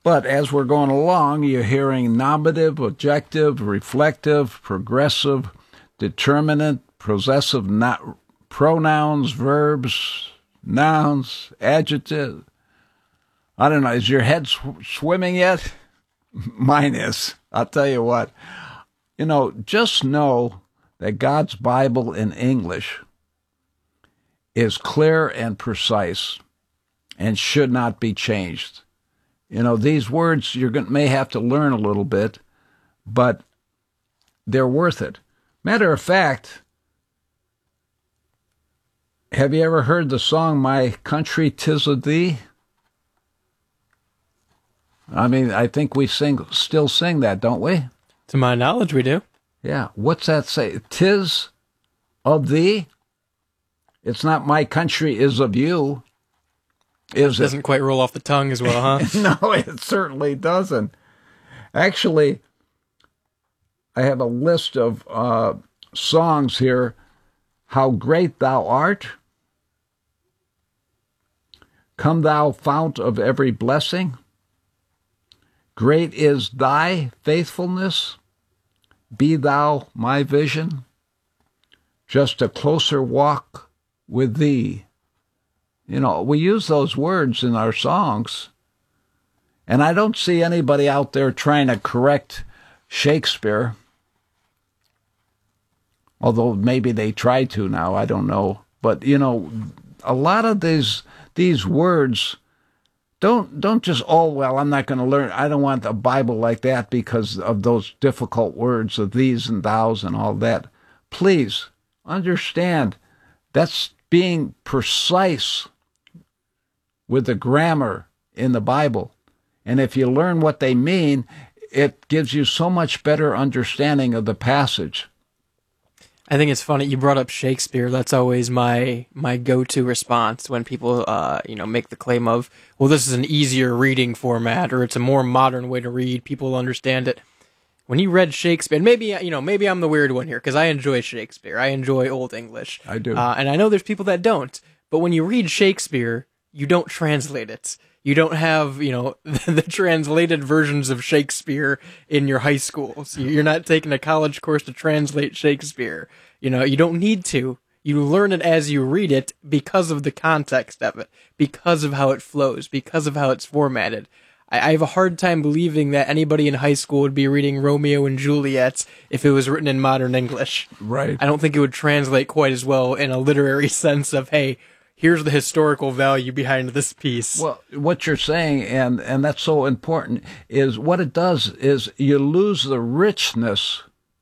But as we're going along, you're hearing nominative, adjective, reflective, progressive, determinant, possessive, pronouns, verbs, nouns, adjective. I don't know. Is your head swimming yet? Mine is. I'll tell you what. Just know that God's Bible in English is clear and precise and should not be changed. These words may have to learn a little bit, but they're worth it. Matter of fact, have you ever heard the song, My Country 'Tis of Thee? I think we still sing that, don't we? To my knowledge, we do. Yeah. What's that say? 'Tis of thee? It's not my country is of you. Is it? Doesn't quite roll off the tongue as well, huh? No, it certainly doesn't. Actually, I have a list of songs here. How Great Thou Art. Come Thou Fount of Every Blessing. Great is Thy faithfulness. Be Thou my vision. Just a closer walk with Thee. We use those words in our songs. And I don't see anybody out there trying to correct Shakespeare. Although maybe they try to now, I don't know. But, a lot of these words don't just, I'm not going to learn. I don't want a Bible like that because of those difficult words of these and thous and all that. Please understand that's being precise with the grammar in the Bible. And if you learn what they mean, it gives you so much better understanding of the passage. I think it's funny you brought up Shakespeare. That's always my go-to response when people make the claim of, well, this is an easier reading format or it's a more modern way to read. People understand it. When you read Shakespeare, and maybe I'm the weird one here because I enjoy Shakespeare. I enjoy Old English. I do. And I know there's people that don't. But when you read Shakespeare, you don't translate it. You don't have, the translated versions of Shakespeare in your high school. So you're not taking a college course to translate Shakespeare. You don't need to. You learn it as you read it because of the context of it, because of how it flows, because of how it's formatted. I have a hard time believing that anybody in high school would be reading Romeo and Juliet if it was written in modern English. Right. I don't think it would translate quite as well in a literary sense of, hey, here's the historical value behind this piece. Well, what you're saying, and that's so important, is what it does is you lose the richness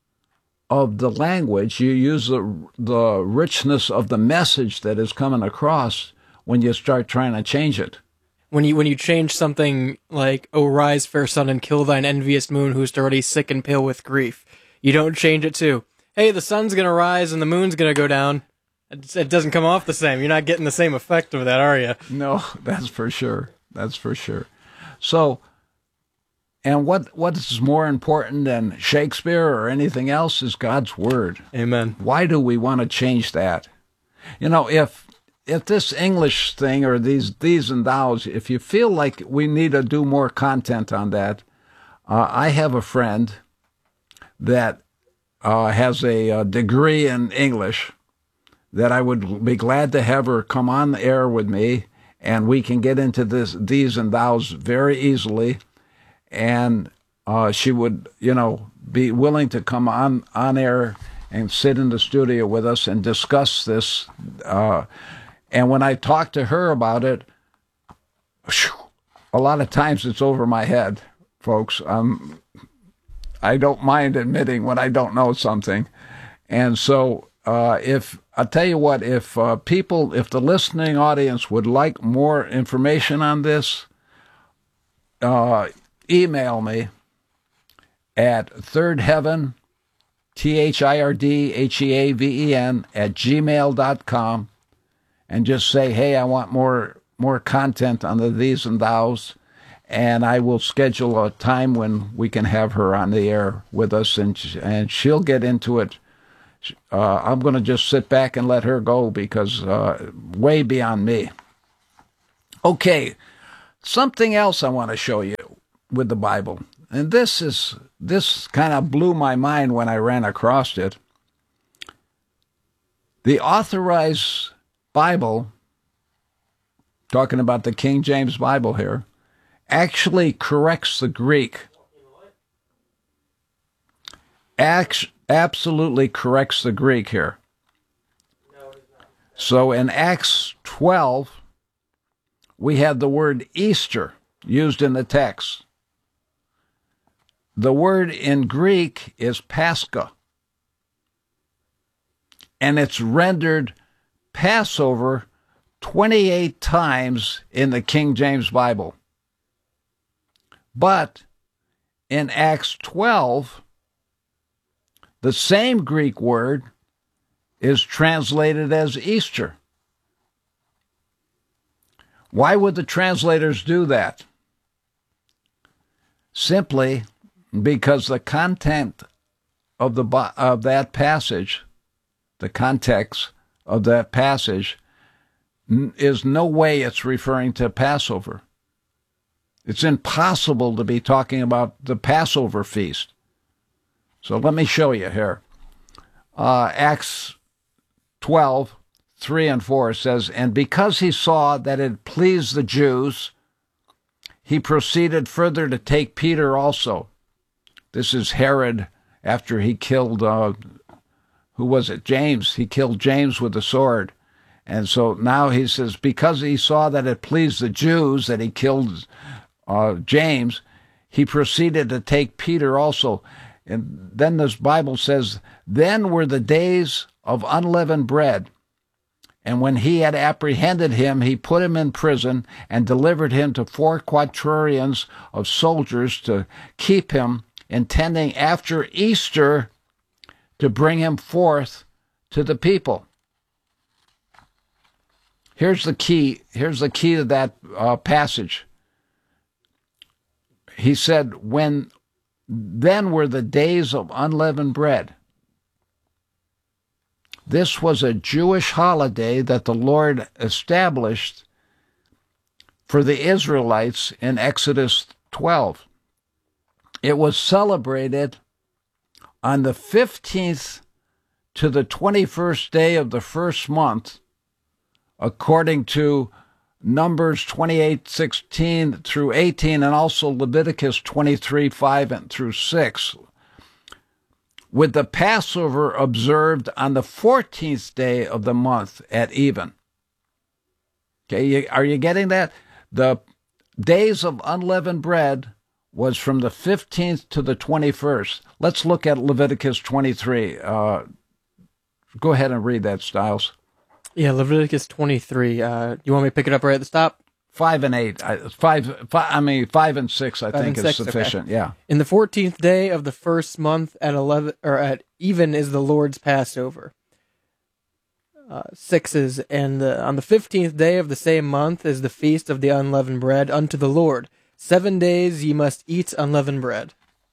of the language. You use the richness of the message that is coming across when you start trying to change it. When you change something like, "O rise, fair sun, and kill thine envious moon, who's already sick and pale with grief," you don't change it to, "Hey, the sun's gonna rise and the moon's gonna go down." It doesn't come off the same. You're not getting the same effect of that, are you? No, that's for sure. That's for sure. So, and what is more important than Shakespeare or anything else is God's Word. Amen. Why do we want to change that? If this English thing or these and thous, if you feel like we need to do more content on that, I have a friend that has a degree in English that I would be glad to have her come on the air with me, and we can get into these and thous very easily, and she would, be willing to come on air and sit in the studio with us and discuss this. And when I talk to her about it, a lot of times it's over my head, folks. I don't mind admitting when I don't know something. And so I'll tell you what, if the listening audience would like more information on this, email me at thirdheaven, thirdheaven @gmail.com, and just say, hey, I want more content on the these and thous, and I will schedule a time when we can have her on the air with us, and she'll get into it. I'm going to just sit back and let her go because way beyond me. Okay, something else I want to show you. with the Bible. And this kind of blew my mind when I ran across it. The Authorized Bible, talking about the King James Bible here, actually corrects the Greek. Absolutely corrects the Greek here. So in Acts 12, we have the word Easter used in the text. The word in Greek is Pascha, and it's rendered Passover 28 times in the King James Bible. But in Acts 12, the same Greek word is translated as Easter. Why would the translators do that? Simply because the content of that passage, the context of that passage, is no way it's referring to Passover. It's impossible to be talking about the Passover feast. So let me show you here. Acts 12, 3 and 4 says, "And because he saw that it pleased the Jews, he proceeded further to take Peter also." This is Herod after he killed, who was it? James. He killed James with a sword. And so now he says, because he saw that it pleased the Jews that he killed James, he proceeded to take Peter also. And then this Bible says, "Then were the days of unleavened bread. And when he had apprehended him, he put him in prison and delivered him to 4 quaternions of soldiers to keep him, intending after Easter to bring him forth to the people." Here's the key. Here's the key to that passage. He said, then were the days of unleavened bread. This was a Jewish holiday that the Lord established for the Israelites in Exodus 12. It was celebrated on the 15th to the 21st day of the first month, according to Numbers 28:16 through 18, and also Leviticus 23:5 through 6, with the Passover observed on the 14th day of the month at even. Okay, are you getting that? The days of unleavened bread was from the 15th to the 21st. Let's look at Leviticus 23. Go ahead and read that, Stiles. Yeah, Leviticus 23. You want me to pick it up right at the top? 5 and 8. 5 and 6, I think, is sufficient. Okay. Yeah. In the 14th day of the first month at even is the Lord's Passover. 6 is, and on the 15th day of the same month is the feast of the unleavened bread unto the Lord. 7 days ye must eat unleavened bread.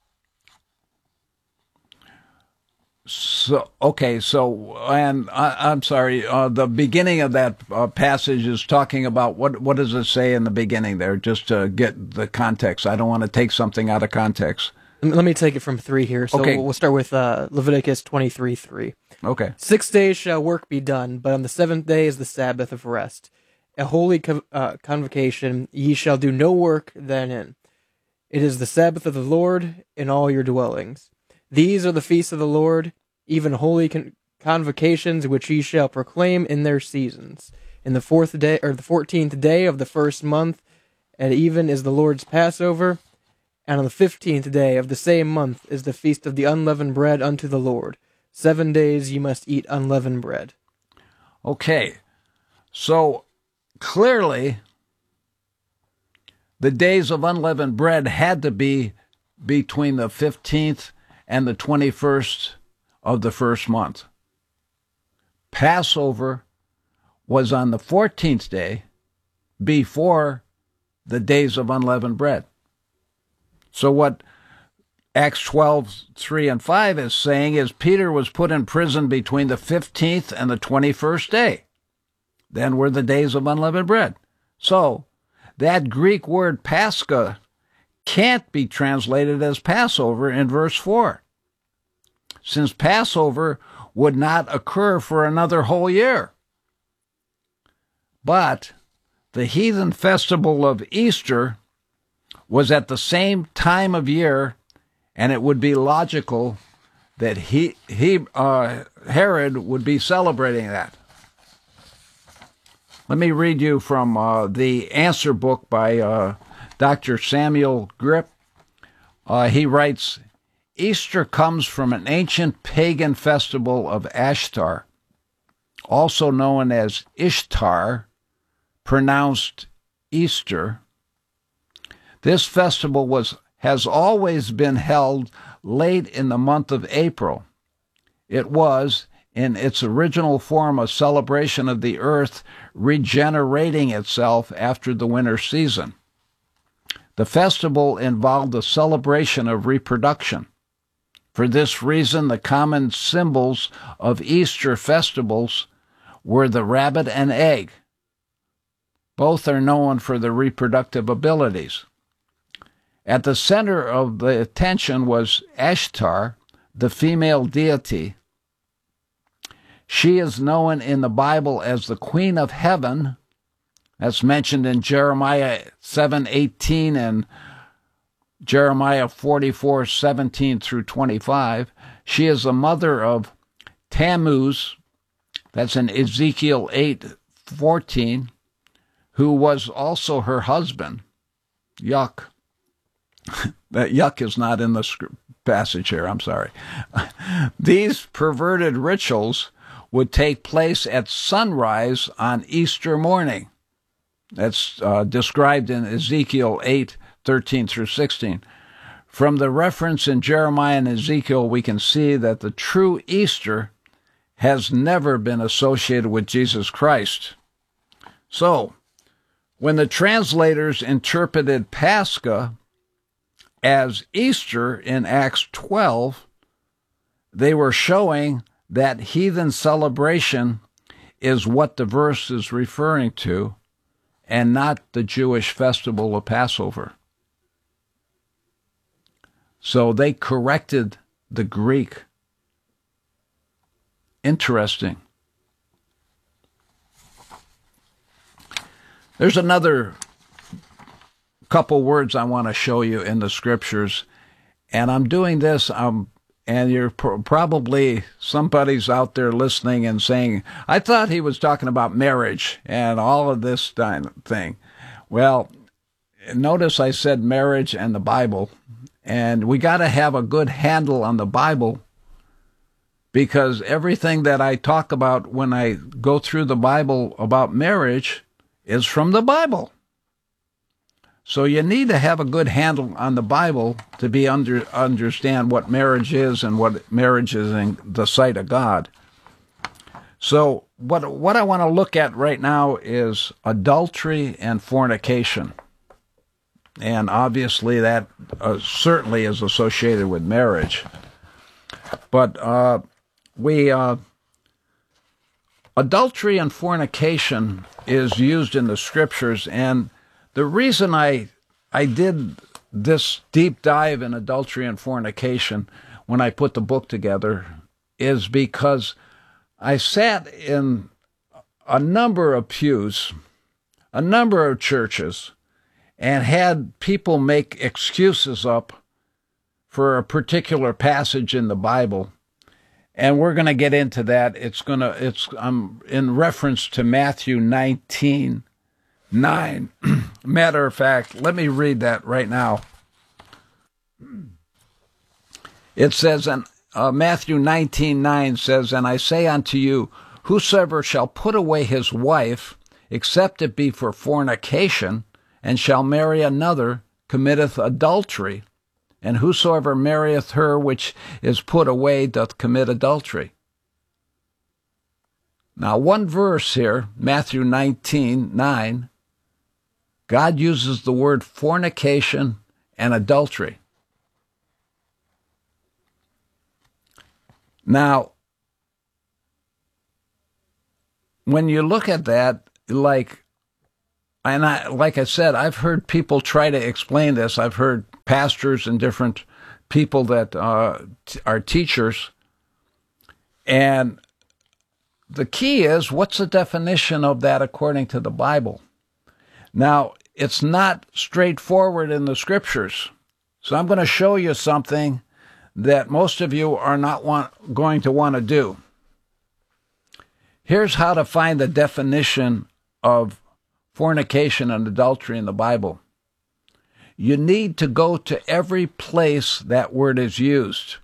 So, okay, so, and I'm sorry, the beginning of that passage is talking about, what does it say in the beginning there, just to get the context? I don't want to take something out of context. Let me take it from 3 here. So okay. We'll start with Leviticus 23:3. Okay. 6 days shall work be done, but on the 7th day is the Sabbath of rest. A holy convocation, ye shall do no work therein. It is the Sabbath of the Lord in all your dwellings. These are the feasts of the Lord, even holy convocations, which ye shall proclaim in their seasons. In the 14th day of the first month, at even is the Lord's Passover, and on the 15th day of the same month is the feast of the unleavened bread unto the Lord. 7 days ye must eat unleavened bread. Okay, so clearly, the days of unleavened bread had to be between the 15th and the 21st of the first month. Passover was on the 14th day before the days of unleavened bread. So what Acts 12:3 and 5 is saying is Peter was put in prison between the 15th and the 21st day. Then were the days of unleavened bread. So that Greek word Pascha can't be translated as Passover in verse 4, since Passover would not occur for another whole year. But the heathen festival of Easter was at the same time of year, and it would be logical that Herod would be celebrating that. Let me read you from the answer book by Dr. Samuel Grip. He writes, Easter comes from an ancient pagan festival of Ashtar, also known as Ishtar, pronounced Easter. This festival has always been held late in the month of April. It was, in its original form, a celebration of the earth regenerating itself after the winter season. The festival involved a celebration of reproduction. For this reason, the common symbols of Easter festivals were the rabbit and egg. Both are known for their reproductive abilities. At the center of the attention was Ashtar, the female deity. She is known in the Bible as the Queen of Heaven. That's mentioned in Jeremiah 7:18 and Jeremiah 44:17 through 25. She is the mother of Tammuz. That's in Ezekiel 8:14, who was also her husband. Yuck. That yuck is not in the passage here, I'm sorry. These perverted rituals would take place at sunrise on Easter morning. That's described in Ezekiel 8:13 through 16. From the reference in Jeremiah and Ezekiel, we can see that the true Easter has never been associated with Jesus Christ. So, when the translators interpreted Pascha as Easter in Acts 12, they were showing that heathen celebration is what the verse is referring to, and not the Jewish festival of Passover. So they corrected the Greek. Interesting. There's another couple words I want to show you in the scriptures, and I'm doing this, and you're probably, somebody's out there listening and saying, I thought he was talking about marriage and all of this thing. Well, notice I said marriage and the Bible, and we got to have a good handle on the Bible, because everything that I talk about when I go through the Bible about marriage is from the Bible. So you need to have a good handle on the Bible to be understand what marriage is and what marriage is in the sight of God. So what I want to look at right now is adultery and fornication. And obviously that certainly is associated with marriage. But adultery and fornication is used in the scriptures, and the reason I did this deep dive in adultery and fornication when I put the book together is because I sat in a number of pews, a number of churches, and had people make excuses up for a particular passage in the Bible. And we're going to get into that. It's in reference to Matthew 19:9. Matter of fact, let me read that right now. It says, and Matthew 19:9 says, And I say unto you, whosoever shall put away his wife, except it be for fornication, and shall marry another, committeth adultery. And whosoever marrieth her which is put away doth commit adultery. Now, one verse here, Matthew 19:9, God uses the word fornication and adultery. Now, when you look at that, like I said, I've heard people try to explain this. I've heard pastors and different people that are teachers. And the key is, what's the definition of that according to the Bible? Now, it's not straightforward in the scriptures. So I'm going to show you something that most of you are not going to want to do. Here's how to find the definition of fornication and adultery in the Bible. You need to go to every place that word is used.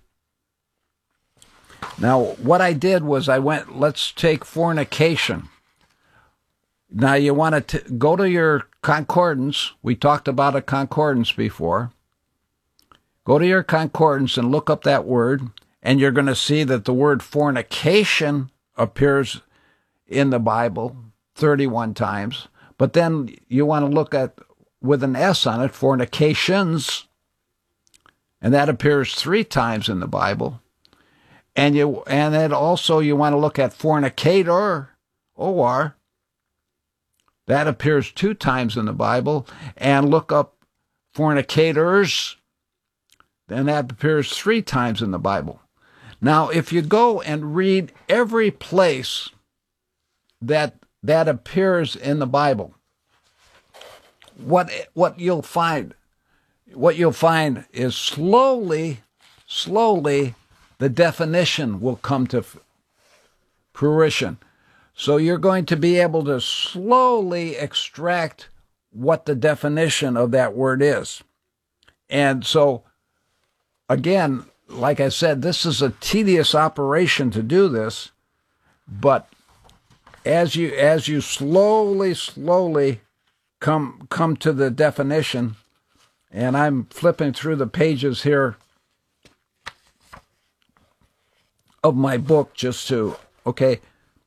Now, what I did was let's take fornication. Now, you want to go to your concordance. We talked about a concordance before. Go to your concordance and look up that word, and you're going to see that the word fornication appears in the Bible 31 times. But then you want to look at, with an S on it, fornications, and that appears 3 times in the Bible. And then also you want to look at fornicator, O-R, that appears 2 times in the Bible, and look up fornicators, then that appears 3 times in the Bible. Now, if you go and read every place that appears in the Bible, what you'll find is slowly the definition will come to fruition. So you're going to be able to slowly extract what the definition of that word is. And so, again, like I said, this is a tedious operation to do this, but as you slowly come to the definition, and I'm flipping through the pages here of my book okay.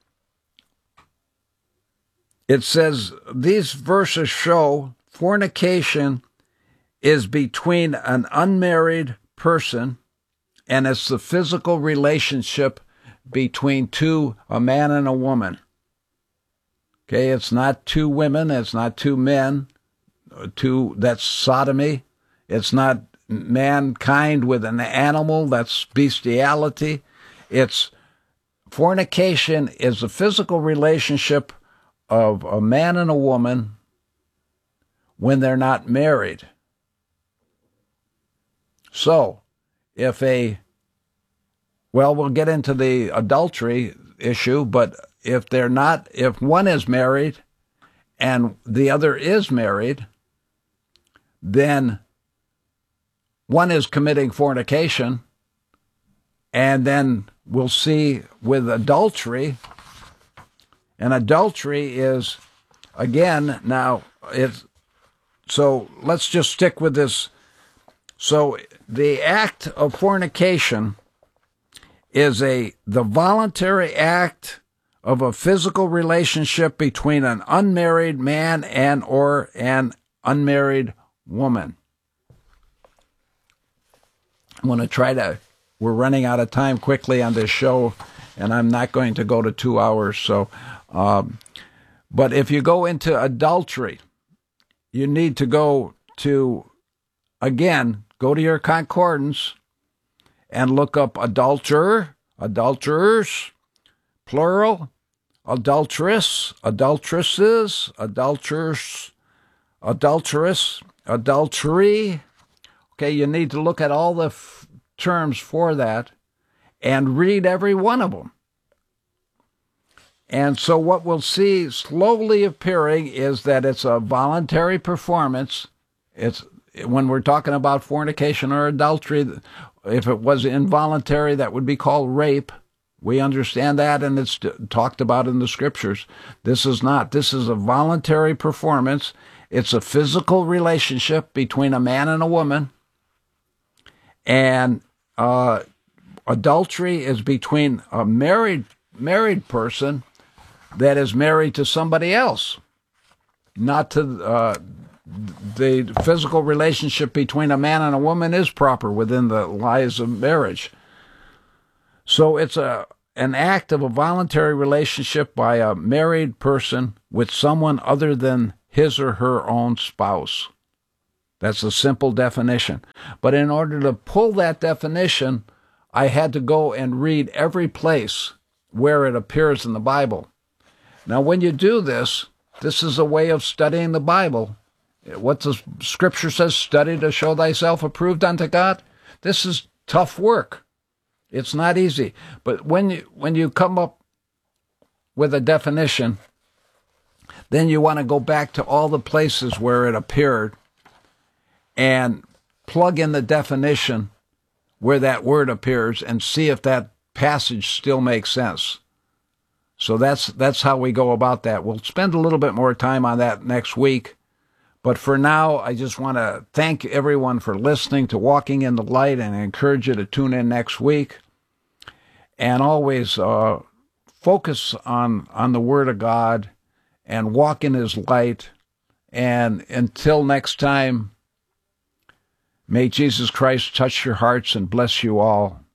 It says, these verses show fornication is between an unmarried person, and it's the physical relationship between a man and a woman. Okay, it's not 2 women, it's not 2 men, that's sodomy. It's not mankind with an animal, that's bestiality. Fornication is a physical relationship of a man and a woman when they're not married. So, we'll get into the adultery issue, but if one is married and the other is married, then one is committing fornication, and then we'll see with adultery, and adultery is, again, so let's just stick with this. So the act of fornication is the voluntary act of a physical relationship between an unmarried man or an unmarried woman. I'm going to we're running out of time quickly on this show, and I'm not going to go to 2 hours. So, but if you go into adultery, you need to go to your concordance and look up adulterer, adulterers, plural, adulteress, adulteresses, adulterers, adulteress, adultery. Okay, you need to look at all the terms for that and read every one of them. And so what we'll see slowly appearing is that it's a voluntary performance. It's when we're talking about fornication or adultery, if it was involuntary, that would be called rape. We understand that, and it's talked about in the scriptures. This is not. This is a voluntary performance. It's a physical relationship between a man and a woman. And adultery is between a married person that is married to somebody else, not to the physical relationship between a man and a woman is proper within the lies of marriage. So it's an act of a voluntary relationship by a married person with someone other than his or her own spouse. That's a simple definition. But in order to pull that definition, I had to go and read every place where it appears in the Bible. Now, when you do this, this is a way of studying the Bible. What the Scripture says, study to show thyself approved unto God. This is tough work. It's not easy. But when you come up with a definition, then you want to go back to all the places where it appeared and plug in the definition where that word appears and see if that passage still makes sense. So that's how we go about that. We'll spend a little bit more time on that next week. But for now, I just want to thank everyone for listening to Walking in the Light, and I encourage you to tune in next week. And always focus on the Word of God and walk in His light. And until next time, may Jesus Christ touch your hearts and bless you all.